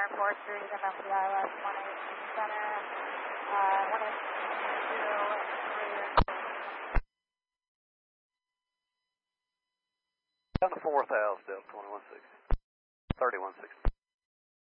4th Street, MFCIS 182 Center, 182 3. On the 4th house, Delta 2160. 3160.